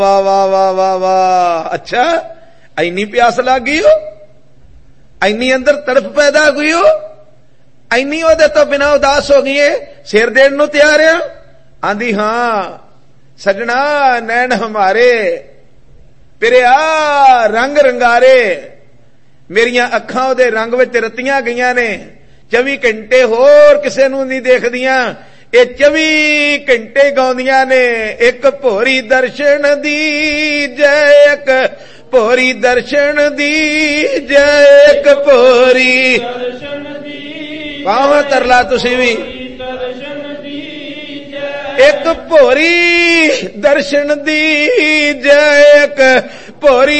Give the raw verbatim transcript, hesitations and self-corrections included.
वाह वाह वाह वाह वाह। अच्छा इन्नी प्यास लग गई हो, इन्नी अंदर तड़फ पैदा हुई हो, इन्नी ओदे तो बिना उदास हो गई है, सिर देन नूं तैयार है। आंदी हां सजना नैन हमारे पिरिया रंग रंगारे, मेरिया अखां ओदे रंग विच रतियां गईयां ने, चौबी घंटे होर किसे नूं नहीं देखदियां, ये चौबी घंटे गाउंदियां ने एक भोरी दर्शन दी जय, एक भोरी दर्शन दी जय, एक भोरी दर्शन दी पावां तरला तुसी भी, एक भोरी दर्शन दी जय, एक भोरी